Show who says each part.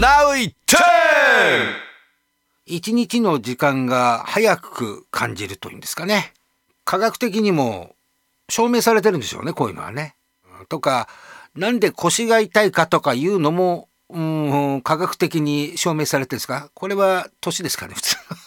Speaker 1: Now it turn!
Speaker 2: 一日の時間が早く感じるというんですかね。科学的にも証明されてるんでしょうね、こういうのはね。とか、なんで腰が痛いかとかいうのも、科学的に証明されてるんですか。これは年ですかね、普通。